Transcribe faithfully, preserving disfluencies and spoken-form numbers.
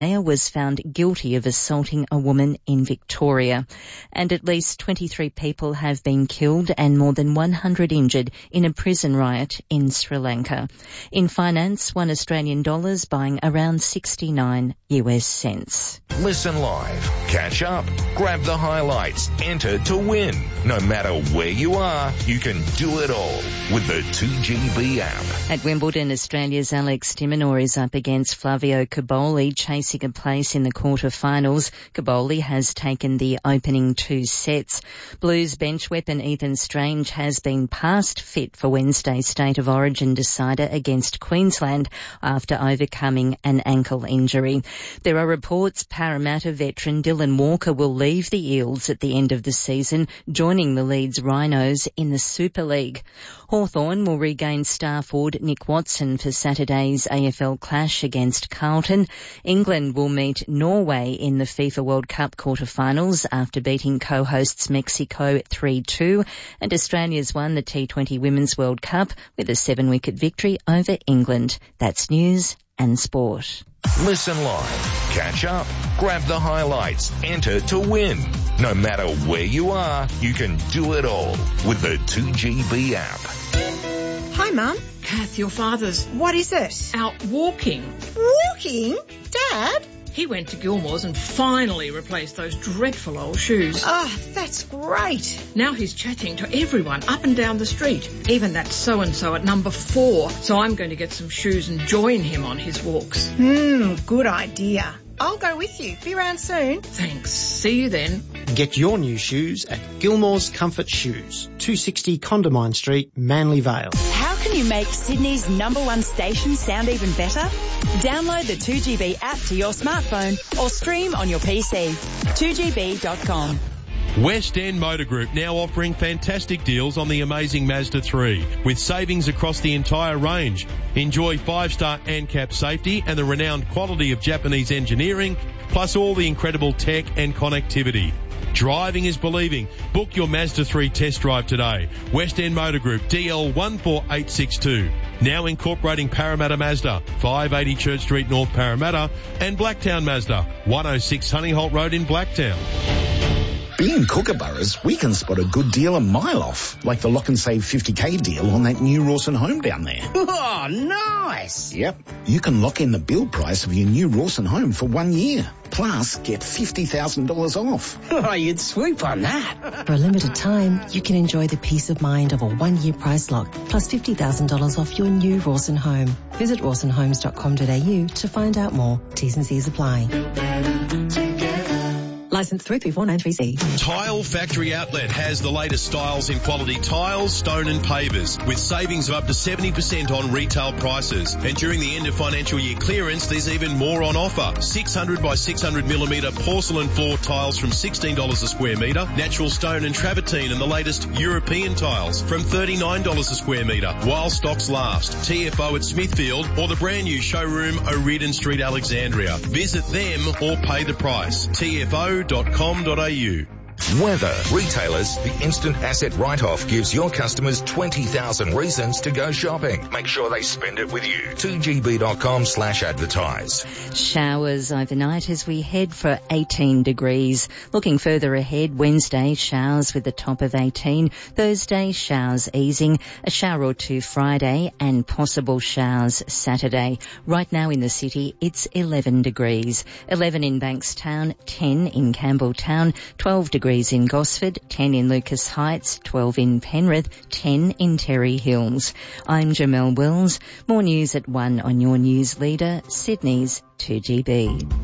was found guilty of assaulting a woman in Victoria. And at least twenty-three people have been killed and more than one hundred injured in a prison riot in Sri Lanka. In finance, one Australian dollar is buying around sixty-nine U S cents. Listen live, catch up, grab the highlights, enter to win. No matter where you are, you can do it all with the two G B app. At Wimbledon, Australia's Alex de Minaur is up against Flavio Cobolli, chasing a place in the quarter-finals. Cobolli has taken the opening two sets. Blues bench weapon Ethan Strange has been past fit for Wednesday's State of Origin decider against Queensland after overcoming an ankle injury. There are reports Parramatta veteran Dylan Walker will leave the Eels at the end of the season, joining the Leeds Rhinos in the Super League. Hawthorn will regain star forward Nick Watson for Saturday's A F L clash against Carlton. England will meet Norway in the FIFA World Cup quarter-finals after beating co-hosts Mexico three two, and Australia's won the T twenty Women's World Cup with a seven-wicket victory over England. That's news and sport. Listen live, catch up, grab the highlights, enter to win. No matter where you are, you can do it all with the two G B app. Hi, Mum. Kath, your father's What is it? out walking. Walking? Dad? He went to Gilmore's and finally replaced those dreadful old shoes. Oh, that's great. Now he's chatting to everyone up and down the street, even that so-and-so at number four. So I'm going to get some shoes and join him on his walks. Hmm, good idea. I'll go with you. Be around soon. Thanks. See you then. Get your new shoes at Gilmore's Comfort Shoes, two sixty Condamine Street, Manly Vale. How can you make Sydney's number one station sound even better? Download the two G B app to your smartphone or stream on your P C. two G B dot com. West End Motor Group now offering fantastic deals on the amazing Mazda three with savings across the entire range. Enjoy five-star ANCAP safety and the renowned quality of Japanese engineering, plus all the incredible tech and connectivity. Driving is believing. Book your Mazda three test drive today. West End Motor Group, D L one four eight six two. Now incorporating Parramatta Mazda, five eighty Church Street, North Parramatta, and Blacktown Mazda, one oh six Honeyholt Road in Blacktown. Being Kookaburras, we can spot a good deal a mile off, like the lock and save fifty K deal on that new Rawson home down there. Oh, nice! Yep. You can lock in the build price of your new Rawson home for one year. Plus, get fifty thousand dollars off. Oh, you'd swoop on that. For a limited time, you can enjoy the peace of mind of a one-year price lock, plus fifty thousand dollars off your new Rawson home. Visit rawson homes dot com dot a u to find out more. T's and C's apply. Licence three three four nine three C. Tile Factory Outlet has the latest styles in quality tiles, stone and pavers with savings of up to seventy percent on retail prices. And during the end of financial year clearance, there's even more on offer. six hundred by six hundred millimetre porcelain floor tiles from sixteen dollars a square metre, natural stone and travertine and the latest European tiles from thirty-nine dollars a square metre while stocks last. T F O at Smithfield or the brand new showroom O'Riordan Street, Alexandria. Visit them or pay the price. T F O dot com dot a u. Weather. Retailers, the instant asset write-off gives your customers twenty thousand reasons to go shopping. Make sure they spend it with you. two G B dot com slash advertise. Showers overnight as we head for eighteen degrees. Looking further ahead, Wednesday, showers with a top of eighteen. Thursday, showers easing. A shower or two Friday and possible showers Saturday. Right now in the city, it's eleven degrees. eleven in Bankstown, ten in Campbelltown, twelve degrees in Gosford, ten in Lucas Heights, twelve in Penrith, ten in Terry Hills. I'm Jamelle Wills. More news at one on your news leader, Sydney's two G B.